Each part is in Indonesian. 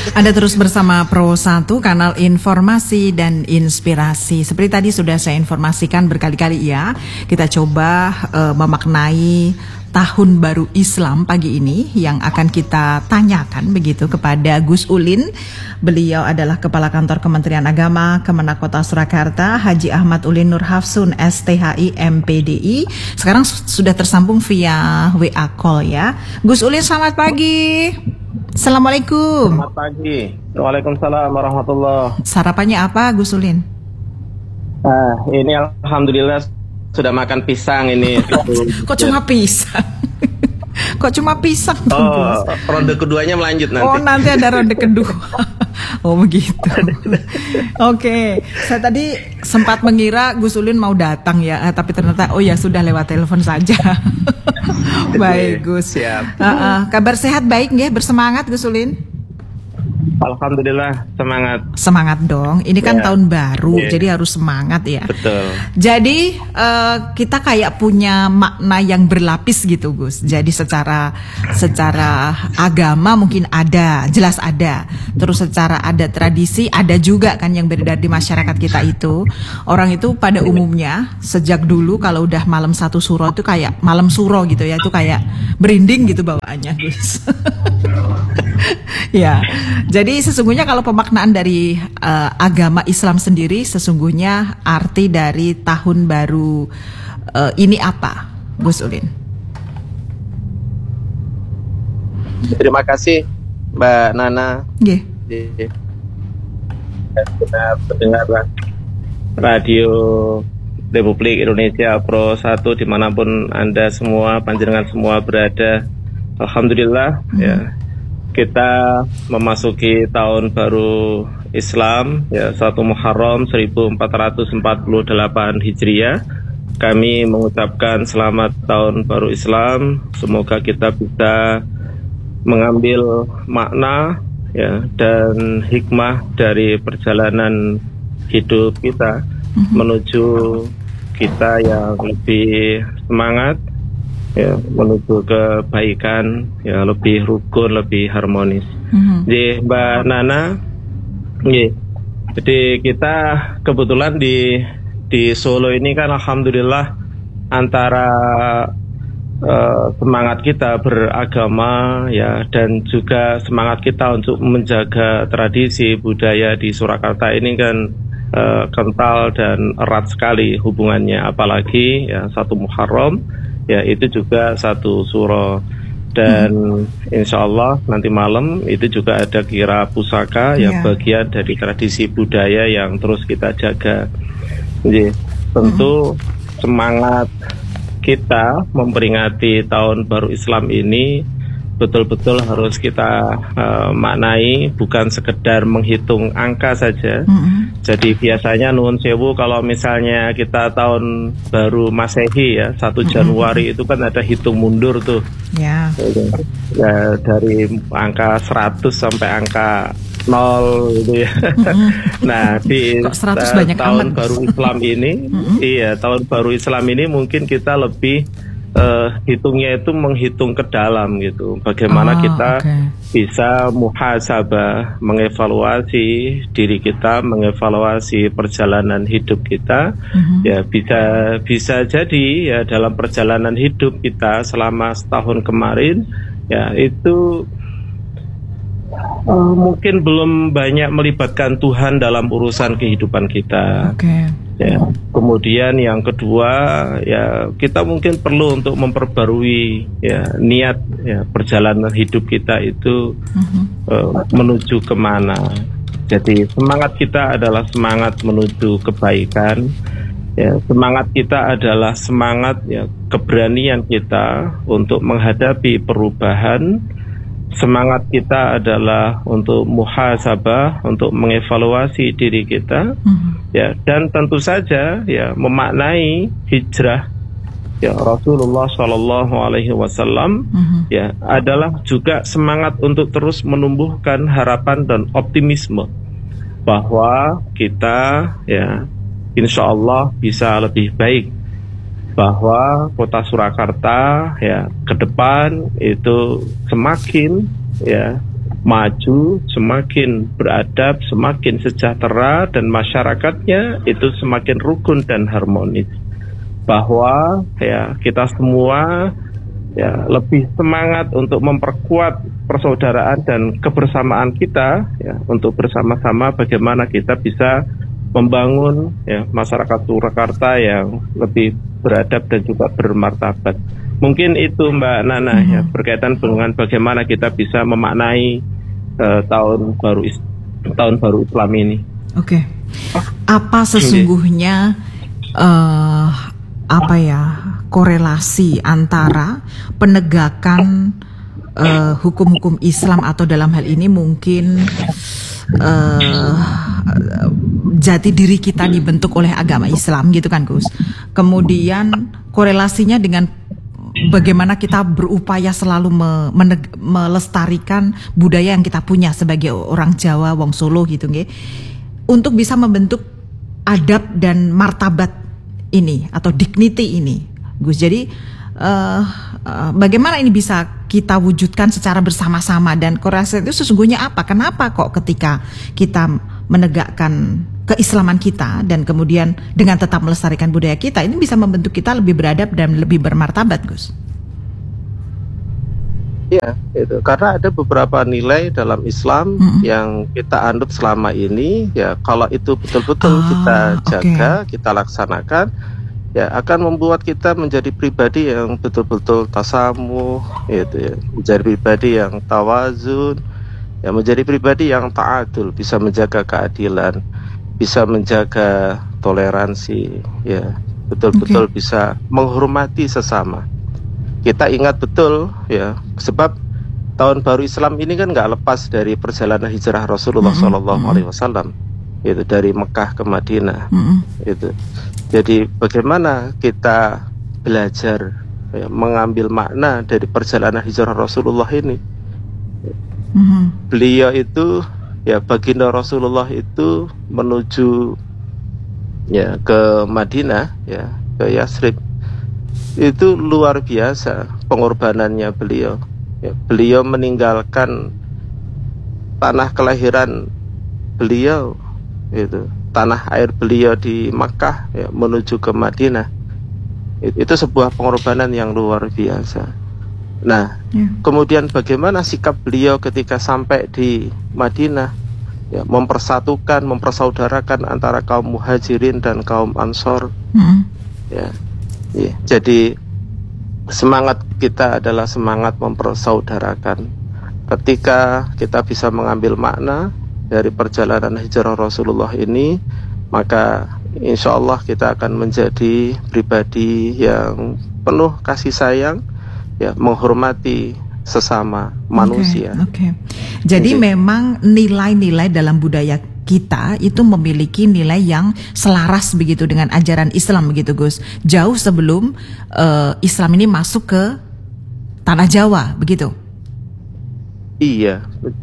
Anda terus bersama Pro 1, kanal informasi dan inspirasi. Seperti tadi sudah saya informasikan berkali-kali ya, kita coba memaknai Tahun Baru Islam pagi ini yang akan kita tanyakan begitu kepada Gus Ulin. Beliau adalah Kepala Kantor Kementerian Agama Kemenak Kota Surakarta, Haji Ahmad Ulin Nur Hafsun, STHI MPDI. Sekarang sudah tersambung via WA call ya. Gus Ulin, selamat pagi. Assalamualaikum. Selamat pagi. Waalaikumsalam warahmatullahi. Sarapannya apa, Gus Ulin? Ini alhamdulillah sudah makan pisang ini. Kok cuma pisang? Kok cuma pisang? Oh, ronde keduanya melanjut nanti. Oh, nanti ada ronde kedua. Oh, begitu. Oke, saya tadi sempat mengira Gus Ulin mau datang ya, tapi ternyata oh ya sudah lewat telepon saja. Baik, Gus. Siap. Kabar sehat baik nggih, bersemangat Gus Ulin? Alhamdulillah, semangat. Semangat dong. Ini kan tahun baru, jadi harus semangat ya. Betul. Jadi kita kayak punya makna yang berlapis gitu, Gus. Jadi secara agama mungkin ada, jelas ada. Terus secara adat tradisi ada juga kan yang beredar di masyarakat kita itu. Orang itu pada umumnya sejak dulu kalau udah malam satu suro itu kayak malam suro gitu ya, itu kayak berinding gitu bawaannya, Gus. Ya. Jadi sesungguhnya kalau pemaknaan dari agama Islam sendiri, sesungguhnya arti dari tahun baru ini apa, Gus Ulin? Terima kasih Mbak Nana. Pendengar Radio Republik Indonesia Pro 1 dimanapun Anda semua, panjenengan semua berada. Alhamdulillah ya. Kita memasuki tahun baru Islam ya, 1 Muharram 1448 Hijriah. Kami mengucapkan selamat tahun baru Islam. Semoga kita bisa mengambil makna ya dan hikmah dari perjalanan hidup kita menuju kita yang lebih semangat ya, menuju kebaikan ya, lebih rukun, lebih harmonis. Jadi Mbak Nana, jadi kita kebetulan di Solo ini kan alhamdulillah antara semangat kita beragama ya dan juga semangat kita untuk menjaga tradisi budaya di Surakarta ini kan kental dan erat sekali hubungannya, apalagi ya 1 Muharram ya itu juga 1 suro dan insya Allah nanti malam itu juga ada kira pusaka yang bagian dari tradisi budaya yang terus kita jaga. Jadi tentu semangat kita memperingati tahun baru Islam ini betul-betul harus kita maknai, bukan sekedar menghitung angka saja. Jadi biasanya nuwun sewu kalau misalnya kita tahun baru Masehi ya 1 Januari itu kan ada hitung mundur tuh ya, dari angka 100 sampai angka 0 gitu ya. Nah di tahun baru Islam ini tahun baru Islam ini mungkin kita lebih hitungnya itu menghitung ke dalam gitu. Bagaimana kita bisa muhasabah, mengevaluasi diri kita, mengevaluasi perjalanan hidup kita. Ya bisa jadi ya dalam perjalanan hidup kita selama setahun kemarin ya itu mungkin belum banyak melibatkan Tuhan dalam urusan kehidupan kita. Ya, kemudian yang kedua ya kita mungkin perlu untuk memperbarui ya niat ya perjalanan hidup kita itu menuju kemana. Jadi semangat kita adalah semangat menuju kebaikan. Ya, semangat kita adalah semangat ya keberanian kita untuk menghadapi perubahan. Semangat kita adalah untuk muhasabah, untuk mengevaluasi diri kita, ya, dan tentu saja ya memaknai hijrah ya Rasulullah SAW ya adalah juga semangat untuk terus menumbuhkan harapan dan optimisme bahwa kita ya insya Allah bisa lebih baik, bahwa kota Surakarta ya ke depan itu semakin ya maju, semakin beradab, semakin sejahtera, dan masyarakatnya itu semakin rukun dan harmonis. Bahwa ya kita semua ya lebih semangat untuk memperkuat persaudaraan dan kebersamaan kita ya, untuk bersama-sama bagaimana kita bisa membangun ya masyarakat Surakarta yang lebih beradab dan juga bermartabat. Mungkin itu Mbak Nana ya, berkaitan dengan bagaimana kita bisa memaknai tahun baru Islam ini. Oke. Apa sesungguhnya korelasi antara penegakan hukum-hukum Islam atau dalam hal ini mungkin jati diri kita dibentuk oleh agama Islam gitu kan Gus. Kemudian korelasinya dengan bagaimana kita berupaya selalu melestarikan budaya yang kita punya sebagai orang Jawa, wong Solo gitu nggih. Untuk bisa membentuk adab dan martabat ini atau dignity ini, Gus. Jadi bagaimana ini bisa kita wujudkan secara bersama-sama, dan korelasi itu sesungguhnya apa? Kenapa kok ketika kita menegakkan keislaman kita dan kemudian dengan tetap melestarikan budaya kita, ini bisa membentuk kita lebih beradab dan lebih bermartabat, Gus? Iya, itu karena ada beberapa nilai dalam Islam yang kita anut selama ini, ya kalau itu betul-betul kita jaga, kita laksanakan, ya akan membuat kita menjadi pribadi yang betul-betul tasamuh, gitu ya, menjadi pribadi yang tawazun, ya menjadi pribadi yang ta'adul, bisa menjaga keadilan, bisa menjaga toleransi, ya betul-betul bisa menghormati sesama. Kita ingat betul ya, sebab tahun baru Islam ini kan nggak lepas dari perjalanan hijrah Rasulullah SAW, itu dari Mekah ke Madinah, itu. Jadi bagaimana kita belajar ya, mengambil makna dari perjalanan hijrah Rasulullah ini. Beliau itu ya, baginda Rasulullah itu menuju ya ke Madinah, ya ke Yasrib. Itu luar biasa pengorbanannya beliau. Ya, beliau meninggalkan tanah kelahiran beliau, itu tanah air beliau di Makkah, ya, menuju ke Madinah. Itu sebuah pengorbanan yang luar biasa. Nah, kemudian bagaimana sikap beliau ketika sampai di Madinah, ya, mempersatukan, mempersaudarakan antara kaum Muhajirin dan kaum Ansor. Ya. Ya, jadi semangat kita adalah semangat mempersaudarakan. Ketika kita bisa mengambil makna dari perjalanan hijrah Rasulullah ini, maka insya Allah kita akan menjadi pribadi yang penuh kasih sayang, ya, menghormati sesama manusia. Jadi memang nilai-nilai dalam budaya kita itu memiliki nilai yang selaras begitu dengan ajaran Islam begitu, Gus. Jauh sebelum Islam ini masuk ke tanah Jawa begitu. Iya.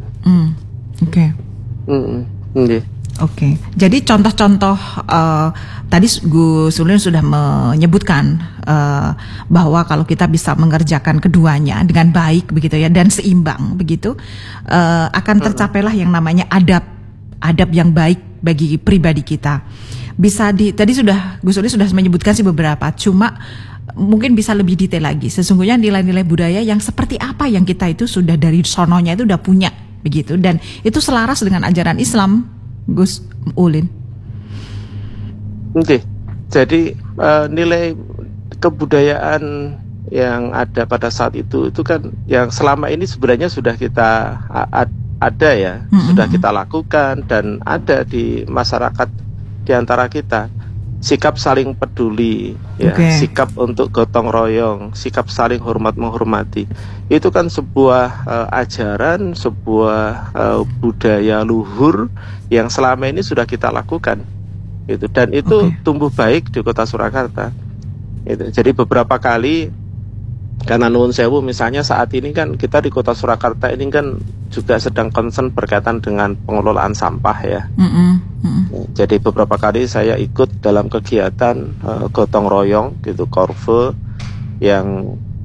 Oke. Jadi contoh-contoh tadi Gus Ulin sudah menyebutkan bahwa kalau kita bisa mengerjakan keduanya dengan baik begitu ya, dan seimbang begitu, akan tercapailah yang namanya adab yang baik bagi pribadi kita. Bisa tadi sudah Gus Ulin sudah menyebutkan sih beberapa, cuma mungkin bisa lebih detail lagi. Sesungguhnya nilai-nilai budaya yang seperti apa yang kita itu sudah dari sononya itu udah punya begitu, dan itu selaras dengan ajaran Islam, Gus Ulin. Jadi nilai kebudayaan yang ada pada saat itu kan yang selama ini sebenarnya sudah kita ada ya, sudah kita lakukan dan ada di masyarakat di antara kita. Sikap saling peduli, ya, sikap untuk gotong royong, sikap saling hormat menghormati. Itu kan sebuah ajaran, sebuah budaya luhur yang selama ini sudah kita lakukan. Itu, dan itu tumbuh baik di Kota Surakarta. Itu. Jadi beberapa kali, karena nuwun sewu misalnya saat ini kan kita di Kota Surakarta ini kan juga sedang concern berkaitan dengan pengelolaan sampah ya. Jadi beberapa kali saya ikut dalam kegiatan gotong royong gitu, korve, yang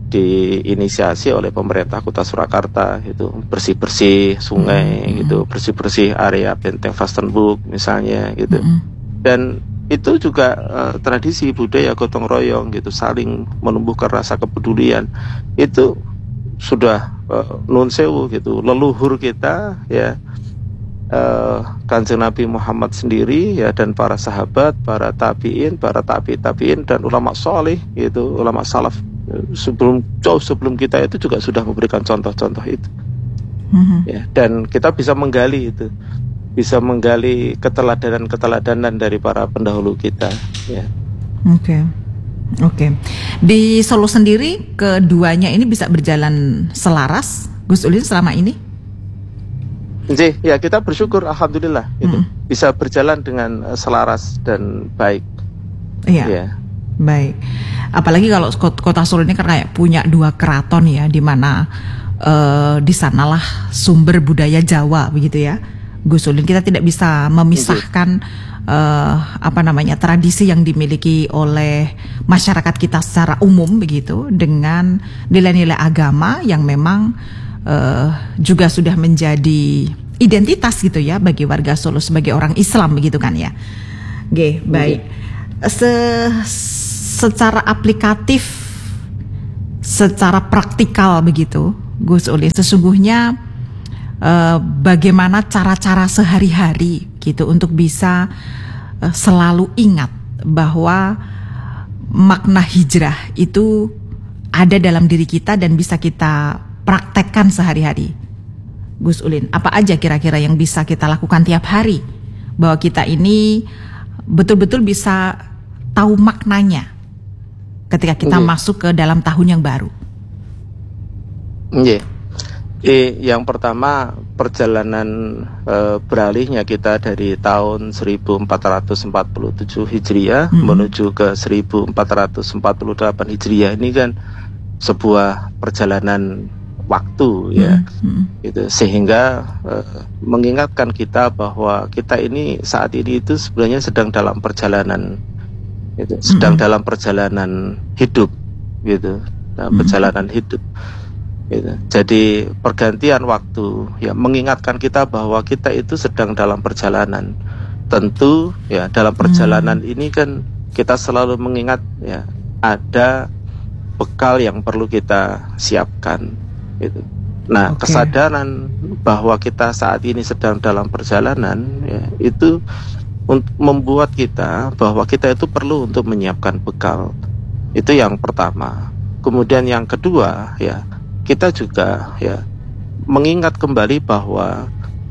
diinisiasi oleh pemerintah Kota Surakarta, itu bersih-bersih sungai gitu, bersih-bersih area Benteng Vastenburg misalnya gitu. Dan itu juga tradisi budaya gotong royong gitu, saling menumbuhkan rasa kepedulian. Itu sudah nun sewu gitu, leluhur kita ya, Kanjeng Nabi Muhammad sendiri ya, dan para sahabat, para tabiin, para tabiin dan ulama soleh gitu, ulama salaf jauh sebelum kita itu juga sudah memberikan contoh-contoh itu. Ya, dan kita bisa menggali itu, bisa menggali keteladanan dari para pendahulu kita ya. Oke. Di Solo sendiri keduanya ini bisa berjalan selaras, Gus Ulin, selama ini? Ya, kita bersyukur alhamdulillah itu bisa berjalan dengan selaras dan baik. Iya. Ya. Baik. Apalagi kalau Kota Solo ini kan kayak punya 2 keraton ya, di mana di sanalah sumber budaya Jawa begitu ya, Gus Ulin. Kita tidak bisa memisahkan tradisi yang dimiliki oleh masyarakat kita secara umum begitu dengan nilai-nilai agama yang memang juga sudah menjadi identitas gitu ya bagi warga Solo sebagai orang Islam begitu kan ya. Oke, baik. Secara aplikatif, secara praktikal begitu, Gus Ulin, sesungguhnya bagaimana cara-cara sehari-hari gitu untuk bisa selalu ingat bahwa makna hijrah itu ada dalam diri kita dan bisa kita praktekkan sehari-hari. Gus Ulin, apa aja kira-kira yang bisa kita lakukan tiap hari bahwa kita ini betul-betul bisa tahu maknanya ketika kita masuk ke dalam tahun yang baru? Yang pertama, perjalanan beralihnya kita dari tahun 1447 Hijriah menuju ke 1448 Hijriah ini kan sebuah perjalanan waktu ya, gitu, sehingga mengingatkan kita bahwa kita ini saat ini itu sebenarnya sedang dalam perjalanan, gitu, sedang dalam perjalanan hidup, gitu, dalam perjalanan hidup. Gitu. Jadi pergantian waktu ya mengingatkan kita bahwa kita itu sedang dalam perjalanan. Tentu ya dalam perjalanan ini kan kita selalu mengingat ya ada bekal yang perlu kita siapkan. Gitu. Nah, kesadaran bahwa kita saat ini sedang dalam perjalanan ya, itu membuat kita bahwa kita itu perlu untuk menyiapkan bekal. Itu yang pertama. Kemudian yang kedua ya, kita juga ya mengingat kembali bahwa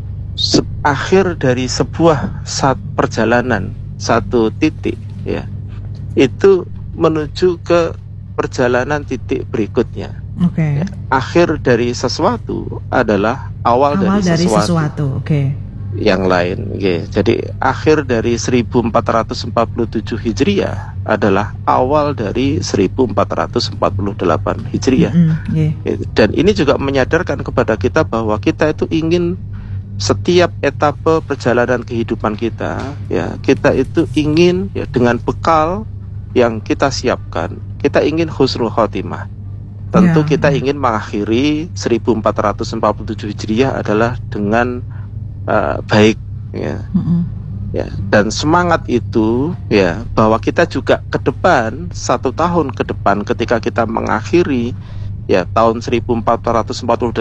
akhir dari sebuah perjalanan, satu titik ya, itu menuju ke perjalanan titik berikutnya. Ya, akhir dari sesuatu adalah awal dari sesuatu. Yang lain. Jadi akhir dari 1447 Hijriah adalah awal dari 1448 Hijriah. Dan ini juga menyadarkan kepada kita bahwa kita itu ingin setiap etapa perjalanan kehidupan kita, ya, kita itu ingin ya dengan bekal yang kita siapkan, kita ingin husnul khotimah. Tentu kita ingin mengakhiri 1447 Hijriah adalah dengan baik ya. Ya, dan semangat itu ya bahwa kita juga ke depan, 1 tahun ke depan ketika kita mengakhiri ya tahun 1448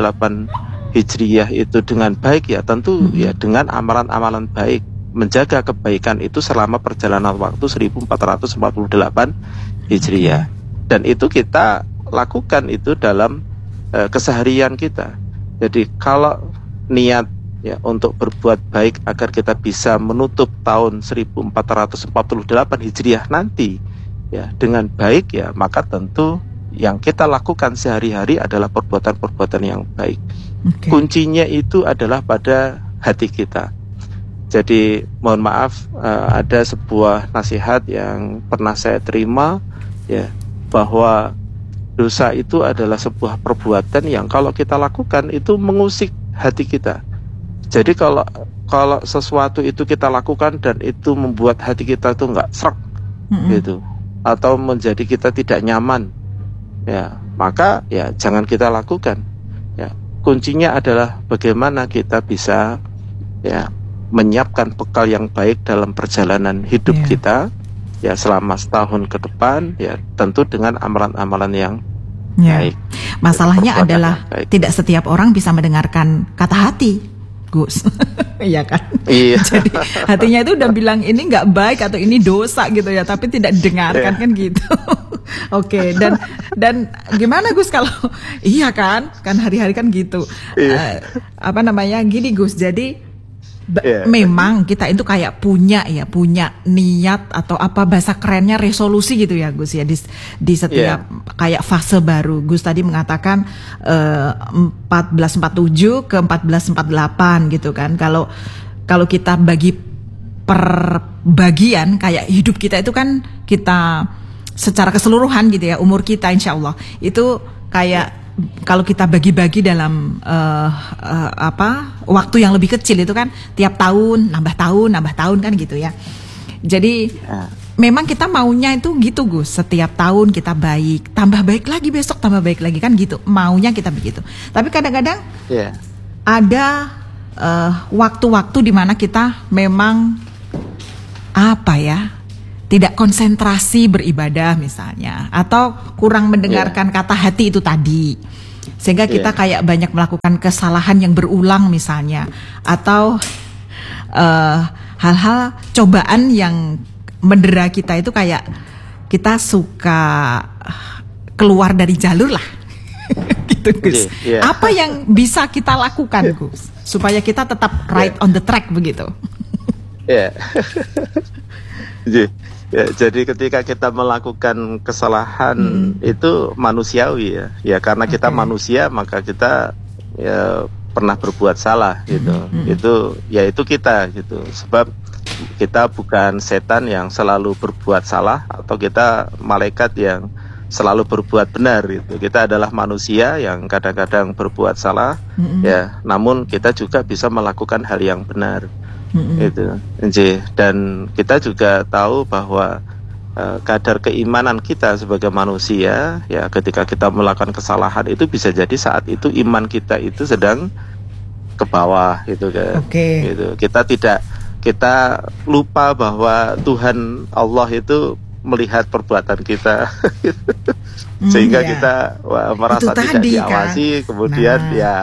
Hijriah itu dengan baik ya, tentu ya dengan amalan-amalan baik, menjaga kebaikan itu selama perjalanan waktu 1448 Hijriah. Dan itu kita lakukan itu dalam keseharian kita. Jadi kalau niat ya untuk berbuat baik agar kita bisa menutup tahun 1448 Hijriah nanti ya dengan baik ya, maka tentu yang kita lakukan sehari-hari adalah perbuatan-perbuatan yang baik. Kuncinya itu adalah pada hati kita. Jadi mohon maaf, ada sebuah nasihat yang pernah saya terima ya, bahwa dosa itu adalah sebuah perbuatan yang kalau kita lakukan itu mengusik hati kita. Jadi kalau sesuatu itu kita lakukan dan itu membuat hati kita itu nggak srek gitu, atau menjadi kita tidak nyaman, ya maka ya jangan kita lakukan. Ya, kuncinya adalah bagaimana kita bisa ya menyiapkan bekal yang baik dalam perjalanan hidup kita ya selama setahun ke depan, ya tentu dengan amalan-amalan yang baik. Masalahnya adalah tidak setiap orang bisa mendengarkan kata hati, Gus. Iya kan? Iya. Jadi hatinya itu udah bilang ini nggak baik atau ini dosa gitu ya, tapi tidak didengarkan kan gitu. Oke, dan gimana Gus kalau iya kan hari-hari kan gitu. Gini Gus, jadi memang kita itu kayak punya niat atau apa bahasa kerennya resolusi gitu ya Gus ya di setiap kayak fase baru. Gus tadi mengatakan 1447 ke 1448 gitu kan. Kalau kita bagi per bagian kayak hidup kita itu kan kita secara keseluruhan gitu ya, umur kita insya Allah itu kayak kalau kita bagi-bagi dalam waktu yang lebih kecil itu kan tiap tahun nambah tahun kan gitu ya. Jadi memang kita maunya itu gitu Gus, setiap tahun kita baik, tambah baik lagi besok tambah baik lagi kan gitu. Maunya kita begitu. Tapi kadang-kadang ada waktu-waktu di mana kita memang tidak konsentrasi beribadah misalnya, atau kurang mendengarkan kata hati itu tadi, sehingga kita kayak banyak melakukan kesalahan yang berulang misalnya, atau hal-hal cobaan yang mendera kita itu kayak kita suka keluar dari jalur lah. Gitu Gus. Apa yang bisa kita lakukan Gus supaya kita tetap right on the track begitu? Jadi ketika kita melakukan kesalahan itu manusiawi ya karena kita manusia maka kita ya pernah berbuat salah gitu. Itu kita gitu. Sebab kita bukan setan yang selalu berbuat salah atau kita malaikat yang selalu berbuat benar gitu. Kita adalah manusia yang kadang-kadang berbuat salah ya, namun kita juga bisa melakukan hal yang benar. Itu dan kita juga tahu bahwa kadar keimanan kita sebagai manusia ya ketika kita melakukan kesalahan itu bisa jadi saat itu iman kita itu sedang ke bawah gitu kan. Gitu. Kita lupa bahwa Tuhan Allah itu melihat perbuatan kita sehingga kita merasa tidak diawasi kan? Kemudian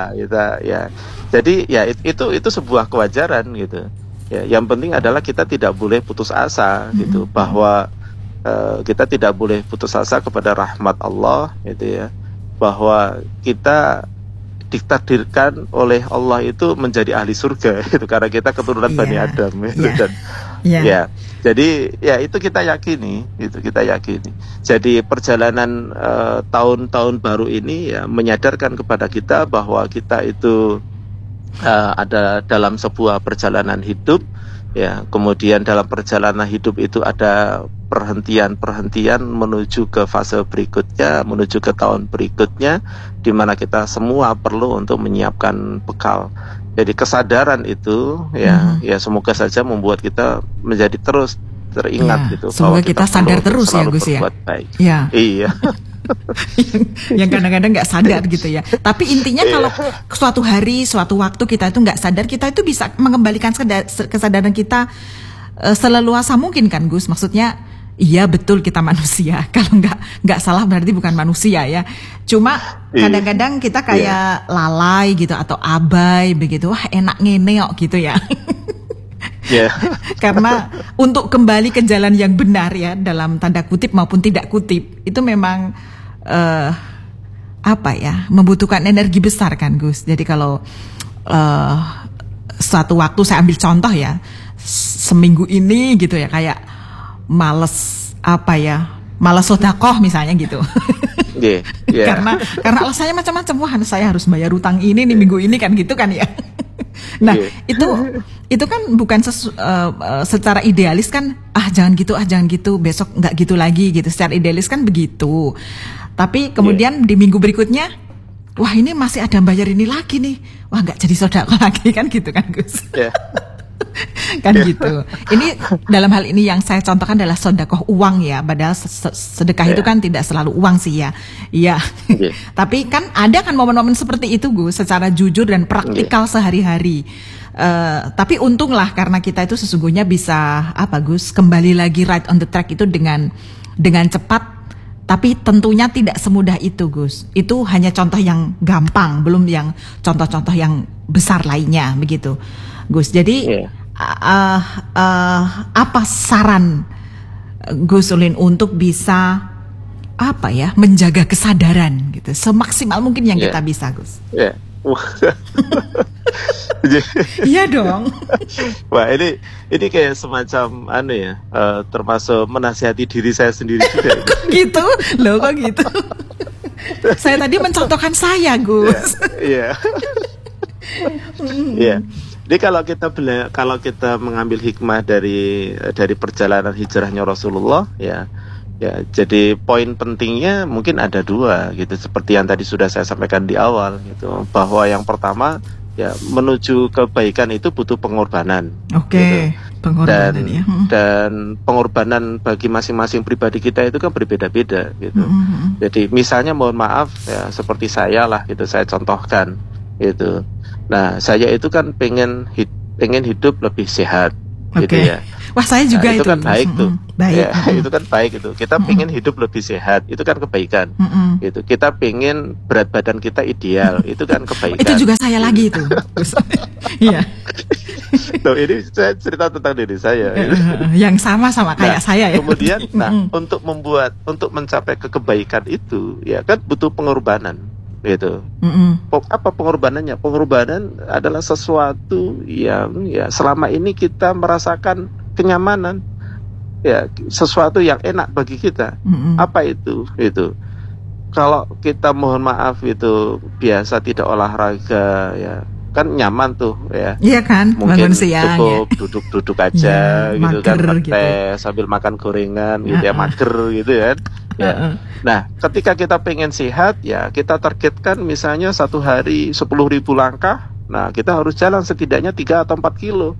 jadi ya itu sebuah kewajaran gitu. Ya, yang penting adalah kita tidak boleh putus asa gitu, bahwa kita tidak boleh putus asa kepada rahmat Allah gitu ya, bahwa kita ditakdirkan oleh Allah itu menjadi ahli surga gitu, karena kita keturunan Bani Adam gitu. Jadi ya itu kita yakini gitu, Jadi perjalanan tahun-tahun baru ini ya menyadarkan kepada kita bahwa kita itu ada dalam sebuah perjalanan hidup ya, kemudian dalam perjalanan hidup itu ada perhentian-perhentian menuju ke fase berikutnya, menuju ke tahun berikutnya, di mana kita semua perlu untuk menyiapkan bekal. Jadi kesadaran itu ya semoga saja membuat kita menjadi terus teringat gitu. Semoga kita sadar terus ya Gus ya. Iya. yang kadang-kadang nggak sadar gitu ya. Tapi intinya kalau suatu hari, suatu waktu kita itu nggak sadar, kita itu bisa mengembalikan kesadaran kita seleluasa mungkin kan Gus. Maksudnya iya betul kita manusia. Kalau nggak salah berarti bukan manusia ya. Cuma kadang-kadang kita kayak lalai gitu atau abai begitu. Wah enak ngene kok gitu ya. Karena untuk kembali ke jalan yang benar ya, dalam tanda kutip maupun tidak kutip, itu memang membutuhkan energi besar kan Gus. Jadi kalau suatu waktu saya ambil contoh ya, seminggu ini gitu ya, kayak males sedekah misalnya gitu. Karena alasannya macam-macam. Wah, saya harus bayar utang ini nih minggu ini kan gitu kan ya. Nah, itu kan bukan secara idealis kan, jangan gitu, besok nggak gitu lagi gitu. Secara idealis kan begitu. Tapi kemudian di minggu berikutnya, wah ini masih ada bayar ini lagi nih. Wah nggak jadi sedekah lagi kan gitu kan Gus. Kan gitu. Ini dalam hal ini yang saya contohkan adalah sedekah uang ya, padahal sedekah itu kan tidak selalu uang sih ya. Iya. Tapi kan ada kan momen-momen seperti itu Gus, secara jujur dan praktikal sehari-hari. Tapi untunglah karena kita itu sesungguhnya bisa Gus, kembali lagi right on the track itu dengan cepat. Tapi tentunya tidak semudah itu Gus. Itu hanya contoh yang gampang, belum yang contoh-contoh yang besar lainnya begitu Gus. Jadi apa saran Gus Ulin untuk bisa menjaga kesadaran gitu semaksimal mungkin yang kita bisa Gus? Iya dong. Wah ini kayak semacam termasuk menasihati diri saya sendiri juga. Kok gitu? Loh kok gitu? Saya tadi mencontohkan saya Gus. Iya. Jadi kalau kita mengambil hikmah dari perjalanan hijrahnya Rasulullah ya, jadi poin pentingnya mungkin ada dua gitu, seperti yang tadi sudah saya sampaikan di awal gitu, bahwa yang pertama ya menuju kebaikan itu butuh pengorbanan. Oke. Gitu. Pengorbanan ya. Dan pengorbanan bagi masing-masing pribadi kita itu kan berbeda-beda gitu. Jadi misalnya mohon maaf ya, seperti saya lah gitu, saya contohkan gitu. Nah saya itu kan pengen hidup lebih sehat. Gitu ya. Wah saya juga itu kan baik tuh. Baik. Ya, itu kan baik itu. Kita pengen hidup lebih sehat, itu kan kebaikan. Gitu. Kita pengen berat badan kita ideal, itu kan kebaikan. Itu juga saya lagi itu. Iya. Loh, ini saya cerita tentang diri saya. Yang sama kayak saya ya. Kemudian, untuk mencapai kebaikan itu, ya kan butuh pengorbanan. Gitu. Apa pengorbanannya? Pengorbanan adalah sesuatu yang ya selama ini kita merasakan kenyamanan, ya sesuatu yang enak bagi kita. Apa itu? Itu kalau kita mohon maaf itu biasa tidak olahraga ya kan nyaman tuh ya. Iya kan, mungkin siang, cukup duduk aja gitu kan, gitu. Sambil makan gorengan gitu ya, mager gitu kan. Ya. Nah, ketika kita pengen sehat ya kita targetkan misalnya satu hari 10.000 langkah. Nah, kita harus jalan setidaknya 3 atau 4 kilo.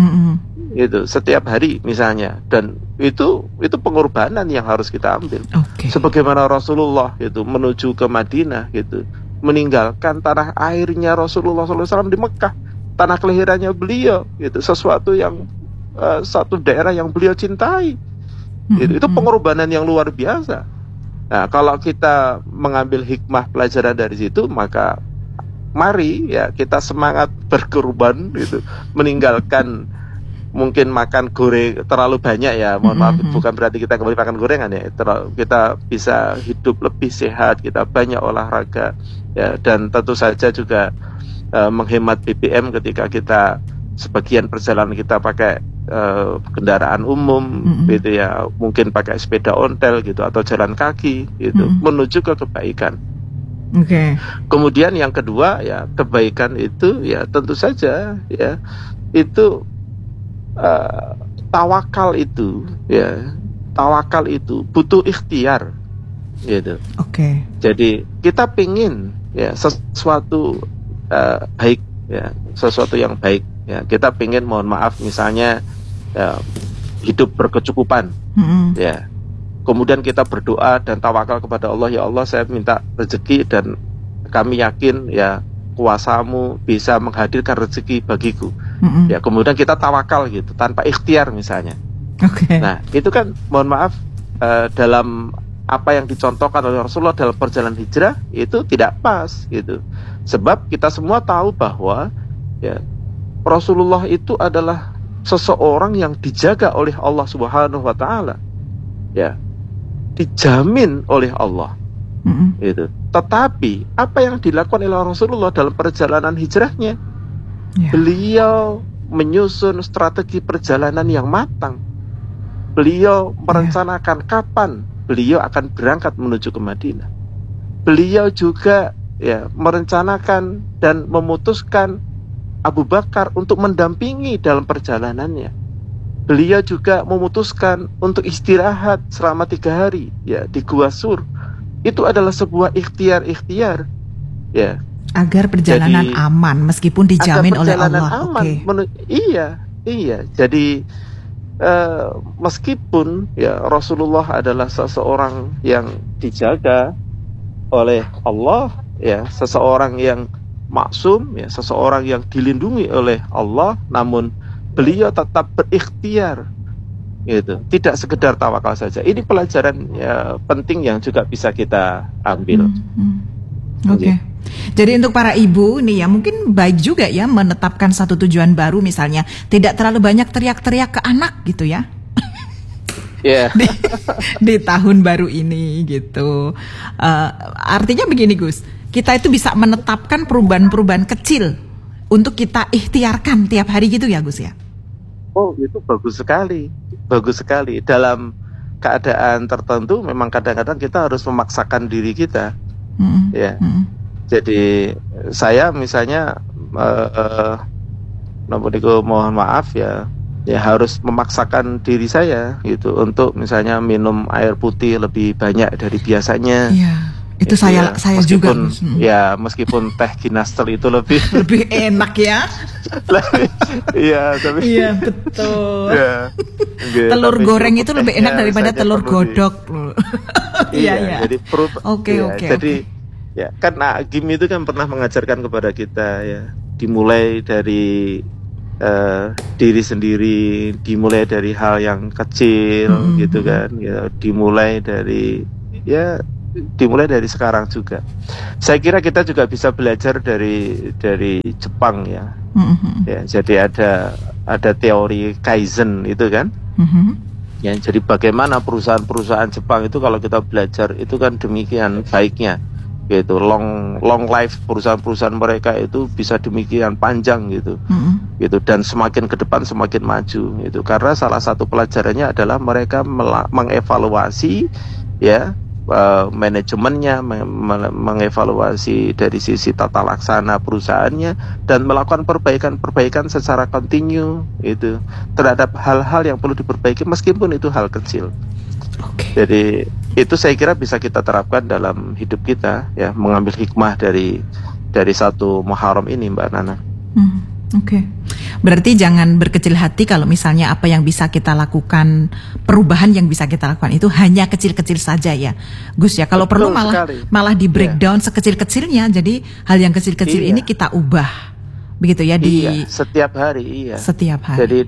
Itu setiap hari misalnya, dan itu pengorbanan yang harus kita ambil. Sebagaimana Rasulullah itu menuju ke Madinah gitu, meninggalkan tanah airnya Rasulullah SAW di Mekah, tanah kelahirannya beliau gitu, sesuatu yang satu daerah yang beliau cintai. Itu pengorbanan yang luar biasa. Nah, kalau kita mengambil hikmah pelajaran dari situ, maka mari ya kita semangat berkorban gitu, meninggalkan mungkin makan goreng terlalu banyak ya, mohon maaf, bukan berarti kita kembali makan gorengan ya, kita bisa hidup lebih sehat, kita banyak olahraga ya, dan tentu saja juga menghemat BBM ketika kita sebagian perjalanan kita pakai kendaraan umum gitu ya, mungkin pakai sepeda ontel gitu atau jalan kaki gitu, menuju ke kebaikan. Kemudian yang kedua ya, kebaikan itu ya tentu saja ya itu tawakal itu butuh ikhtiar gitu. Jadi kita pingin ya sesuatu baik ya, sesuatu yang baik ya, kita pingin mohon maaf misalnya ya, hidup berkecukupan ya, kemudian kita berdoa dan tawakal kepada Allah, ya Allah saya minta rezeki dan kami yakin ya kuasamu bisa menghadirkan rezeki bagiku. Ya kemudian kita tawakal gitu tanpa ikhtiar misalnya. Nah itu kan mohon maaf dalam apa yang dicontohkan oleh Rasulullah dalam perjalanan hijrah itu tidak pas gitu. Sebab kita semua tahu bahwa ya Rasulullah itu adalah seseorang yang dijaga oleh Allah Subhanahu wa taala. Ya. Dijamin oleh Allah. Gitu. Tetapi apa yang dilakukan oleh Rasulullah dalam perjalanan hijrahnya? Beliau menyusun strategi perjalanan yang matang. Beliau merencanakan kapan beliau akan berangkat menuju ke Madinah. Beliau juga ya merencanakan dan memutuskan Abu Bakar untuk mendampingi dalam perjalanannya. Beliau juga memutuskan untuk istirahat selama 3 hari ya di Gua Sur. Itu adalah sebuah ikhtiar ya. Agar perjalanan aman meskipun dijamin oleh Allah. Iya, Iya, jadi meskipun ya Rasulullah adalah seseorang yang dijaga oleh Allah, ya seseorang yang maksum, ya seseorang yang dilindungi oleh Allah, namun beliau tetap berikhtiar, gitu. Tidak sekedar tawakal saja. Ini pelajaran ya, penting yang juga bisa kita ambil. Oke. Jadi untuk para ibu nih ya, mungkin baik juga ya menetapkan satu tujuan baru, misalnya tidak terlalu banyak teriak-teriak ke anak gitu ya. Yeah. di tahun baru ini gitu. Artinya begini Gus, kita itu bisa menetapkan perubahan-perubahan kecil untuk kita ikhtiarkan tiap hari gitu ya Gus ya. Oh, itu bagus sekali. Bagus sekali. Dalam keadaan tertentu memang kadang-kadang kita harus memaksakan diri kita. Ya. Jadi saya misalnya mohon maaf ya harus memaksakan diri saya gitu untuk misalnya minum air putih lebih banyak dari biasanya. Iya. Itu ya, saya juga. Ya, meskipun teh Ginastel itu lebih enak ya. Iya, tapi iya betul. Ya, telur goreng itu lebih enak daripada telur godok. Iya. Jadi perut. Oke. Jadi ya kan Agim itu kan pernah mengajarkan kepada kita ya, dimulai dari diri sendiri, dimulai dari hal yang kecil gitu kan, ya dimulai dari sekarang juga. Saya kira kita juga bisa belajar dari Jepang ya. Ya, jadi ada teori Kaizen itu kan. Ya, jadi bagaimana perusahaan-perusahaan Jepang itu kalau kita belajar itu kan demikian baiknya. Gitu, long life perusahaan-perusahaaan mereka itu bisa demikian panjang gitu. Gitu, dan semakin ke depan semakin maju gitu. Karena salah satu pelajarannya adalah mereka mengevaluasi ya manajemennya, mengevaluasi dari sisi tata laksana perusahaannya dan melakukan perbaikan secara kontinu itu terhadap hal-hal yang perlu diperbaiki meskipun itu hal kecil. Jadi itu saya kira bisa kita terapkan dalam hidup kita ya, mengambil hikmah dari satu Muharram ini Mbak Nana. Oke. Berarti jangan berkecil hati kalau misalnya apa yang bisa kita lakukan, perubahan yang bisa kita lakukan itu hanya kecil-kecil saja ya, Gus ya. Kalau perlu malah di breakdown sekecil-kecilnya. Jadi hal yang kecil-kecil ini kita ubah, begitu ya di setiap hari. Setiap hari. Jadi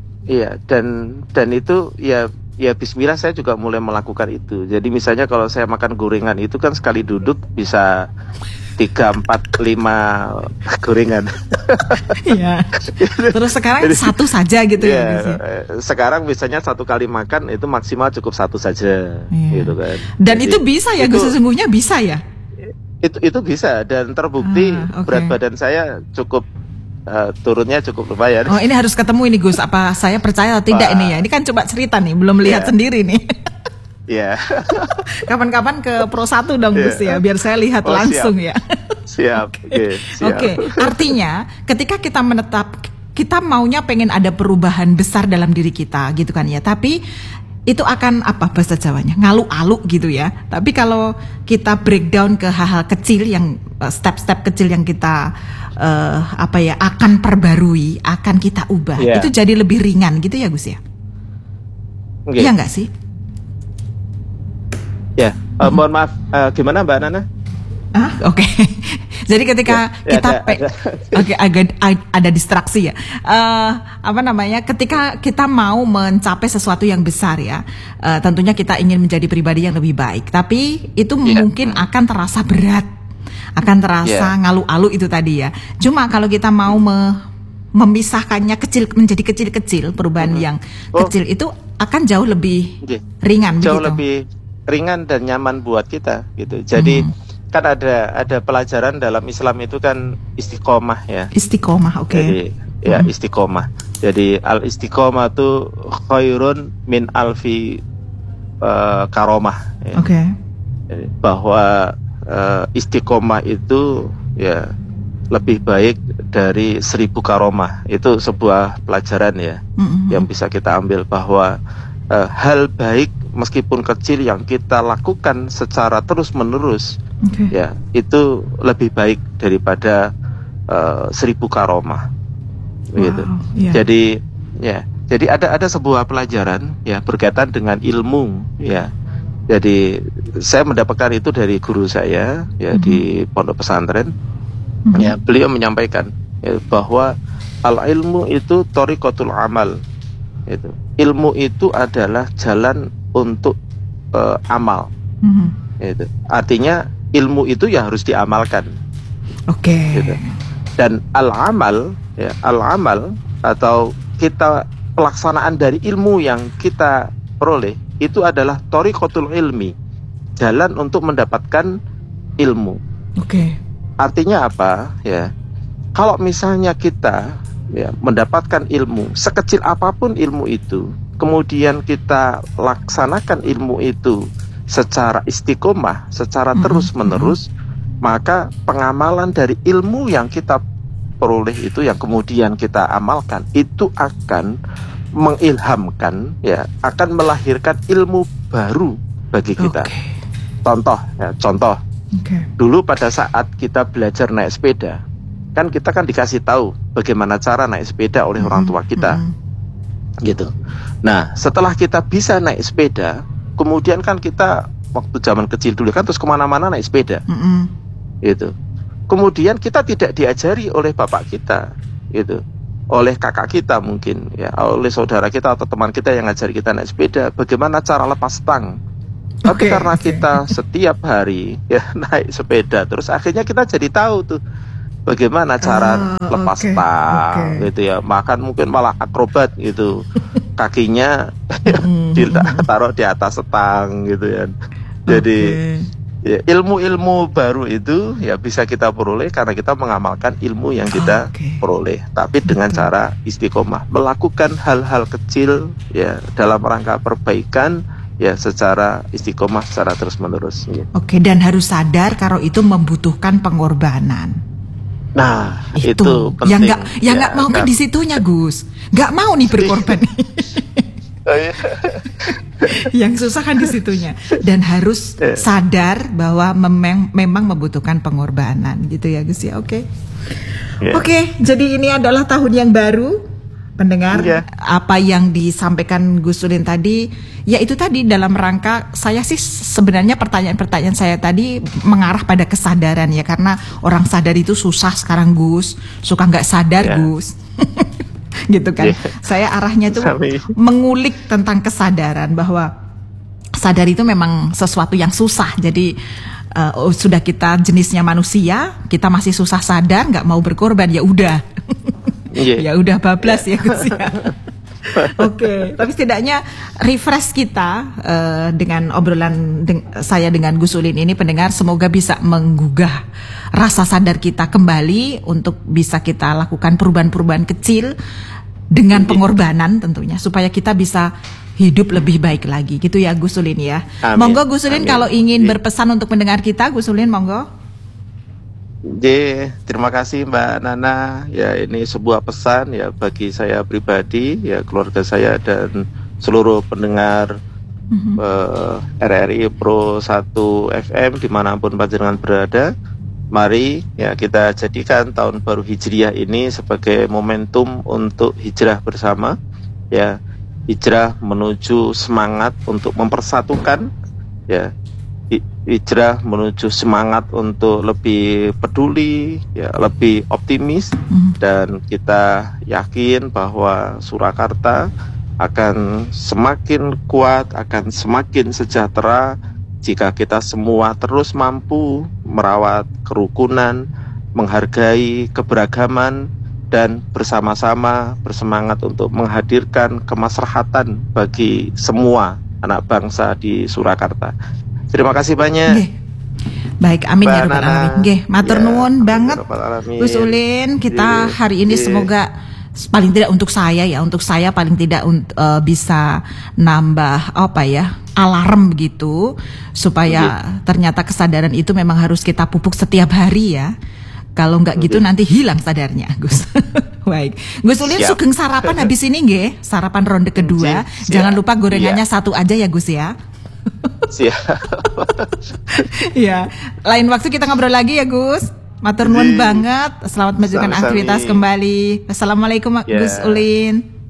dan itu ya bismillah saya juga mulai melakukan itu. Jadi misalnya kalau saya makan gorengan itu kan sekali duduk bisa 3, 4, 5 gorengan. Iya. Terus sekarang satu saja gitu ya. Sekarang biasanya satu kali makan itu maksimal cukup satu saja, gitu kan. Dan jadi, itu bisa ya, Gus, sesungguhnya bisa ya. Itu bisa dan terbukti berat badan saya cukup turunnya cukup lumayan. Oh, ini harus ketemu ini Gus. Apa saya percaya atau tidak ini ya? Ini kan coba cerita nih, belum lihat sendiri nih. Iya. Kapan-kapan ke Pro 1 dong Gus ya, biar saya lihat langsung siap. Ya. Siap. Oke. Artinya ketika kita kita maunya pengen ada perubahan besar dalam diri kita gitu kan ya. Tapi itu akan apa bahasa Jawanya? Ngalu-alu gitu ya. Tapi kalau kita breakdown ke hal-hal kecil yang step-step kecil yang kita akan perbarui, akan kita ubah. Itu jadi lebih ringan gitu ya Gus ya. Iya enggak sih? Ya, mohon maaf, gimana Mbak Nana? Oke. Jadi ketika kita ada distraksi ya. Ketika kita mau mencapai sesuatu yang besar ya, tentunya kita ingin menjadi pribadi yang lebih baik. Tapi itu mungkin akan terasa berat, akan terasa ngalu-alu itu tadi ya. Cuma kalau kita mau memisahkannya menjadi kecil-kecil, perubahan yang kecil itu akan jauh lebih ringan. Jauh begitu? Lebih ringan dan nyaman buat kita gitu. Jadi kan ada pelajaran dalam Islam itu kan istiqomah ya. Istiqomah, oke. Jadi istiqomah. Jadi al istiqomah itu khairun min alfi karomah. Ya. Oke. Bahwa istiqomah itu ya lebih baik dari 1000 karomah. Itu sebuah pelajaran ya yang bisa kita ambil bahwa hal baik meskipun kecil yang kita lakukan secara terus-menerus ya itu lebih baik daripada 1000 karomah gitu. Jadi Ya, jadi ada sebuah pelajaran ya berkaitan dengan ilmu ya. Jadi saya mendapatkan itu dari guru saya ya di pondok pesantren. Ya, beliau menyampaikan ya, bahwa al ilmu itu thariqatul amal. Itu. Ilmu itu adalah jalan untuk amal. Itu. Artinya ilmu itu ya harus diamalkan. Oke. Gitu. Dan al-amal ya, al-amal atau kita pelaksanaan dari ilmu yang kita peroleh itu adalah thariqatul ilmi, jalan untuk mendapatkan ilmu. Oke. Artinya apa ya? Kalau misalnya kita ya mendapatkan ilmu sekecil apapun ilmu itu, kemudian kita laksanakan ilmu itu secara istiqomah, secara terus-menerus, maka pengamalan dari ilmu yang kita peroleh itu yang kemudian kita amalkan itu akan mengilhamkan ya, akan melahirkan ilmu baru bagi kita. Contoh ya, contoh. Dulu pada saat kita belajar naik sepeda, kan kita kan dikasih tahu bagaimana cara naik sepeda oleh orang tua kita. Gitu. Nah, setelah kita bisa naik sepeda, kemudian kan kita waktu zaman kecil dulu kan terus kemana-mana naik sepeda. Gitu. Kemudian kita tidak diajari oleh bapak kita, gitu, oleh kakak kita mungkin, ya, oleh saudara kita atau teman kita yang ngajari kita naik sepeda, bagaimana cara lepas stang. Tapi karena kita setiap hari ya naik sepeda, terus akhirnya kita jadi tahu tuh bagaimana cara lepas stang, gitu ya. Makan mungkin malah akrobat gitu, kakinya ditaruh di atas stang gitu ya. Jadi ya, ilmu-ilmu baru itu ya bisa kita peroleh karena kita mengamalkan ilmu yang kita peroleh, tapi dengan cara istiqomah, melakukan hal-hal kecil ya dalam rangka perbaikan ya secara istiqomah, secara terus-menerus. Ya. Oke, dan harus sadar kalau itu membutuhkan pengorbanan. Nah, itu penting. Yang nggak mau kan di situnya, Gus. Nggak mau nih berkorban. Yang susah kan di situnya, dan harus sadar bahwa memang membutuhkan pengorbanan gitu ya Gus ya. Oke, jadi ini adalah tahun yang baru, pendengar. Apa yang disampaikan Gus Ulin tadi, ya itu tadi dalam rangka saya sih sebenarnya pertanyaan-pertanyaan saya tadi mengarah pada kesadaran ya, karena orang sadar itu susah sekarang Gus, suka nggak sadar Gus. Gitu kan. Saya arahnya tuh mengulik tentang kesadaran, bahwa sadar itu memang sesuatu yang susah. Jadi sudah kita jenisnya manusia, kita masih susah sadar, nggak mau berkorban, ya udah. Ya udah bablas ya Gus ya. Oke, tapi setidaknya refresh kita dengan obrolan saya dengan Gus Ulin ini, pendengar, semoga bisa menggugah rasa sadar kita kembali untuk bisa kita lakukan perubahan-perubahan kecil dengan pengorbanan tentunya, supaya kita bisa hidup lebih baik lagi gitu ya Gus Ulin ya. Monggo Gus Ulin, kalau ingin berpesan untuk pendengar kita, Gus Ulin monggo. Terima kasih Mbak Nana. Ya, ini sebuah pesan ya bagi saya pribadi, ya keluarga saya dan seluruh pendengar RRI Pro 1 FM dimanapun panjenengan berada. Mari ya kita jadikan tahun baru Hijriah ini sebagai momentum untuk hijrah bersama, ya, hijrah menuju semangat untuk mempersatukan, ya, hijrah menuju semangat untuk lebih peduli, ya, lebih optimis, dan kita yakin bahwa Surakarta akan semakin kuat, akan semakin sejahtera jika kita semua terus mampu merawat kerukunan, menghargai keberagaman, dan bersama-sama bersemangat untuk menghadirkan kemaslahatan bagi semua anak bangsa di Surakarta. Terima kasih banyak. Baik, amin ya rabbal alamin. Nggih, matur nuwun banget Gus Ulin. Kita hari ini semoga paling tidak untuk saya paling tidak bisa nambah alarm gitu, supaya ternyata kesadaran itu memang harus kita pupuk setiap hari ya. Kalau nggak gitu nanti hilang sadarnya, Gus. Baik, Gus Ulin sugeng sarapan habis ini nggih, sarapan ronde kedua. Jangan lupa gorengannya satu aja ya Gus ya. Siap. Ya, lain waktu kita ngobrol lagi ya Gus. Matur nuwun banget. Selamat melanjutkan aktivitas kembali. Assalamualaikum Gus Ulin.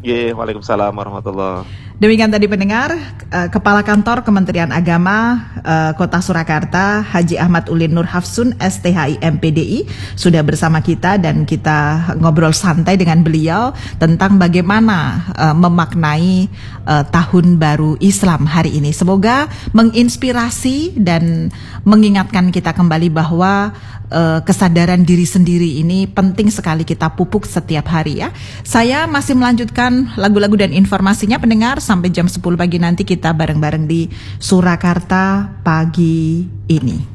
Waalaikumsalam warahmatullahi. Demikian tadi pendengar, Kepala Kantor Kementerian Agama Kota Surakarta, Haji Ahmad Ulin Nur Hafsun, STHI MPDI, sudah bersama kita dan kita ngobrol santai dengan beliau tentang bagaimana memaknai Tahun Baru Islam hari ini. Semoga menginspirasi dan mengingatkan kita kembali bahwa kesadaran diri sendiri ini penting sekali kita pupuk setiap hari ya. Saya masih melanjutkan lagu-lagu dan informasinya pendengar sampai jam 10 pagi nanti kita bareng-bareng di Surakarta pagi ini.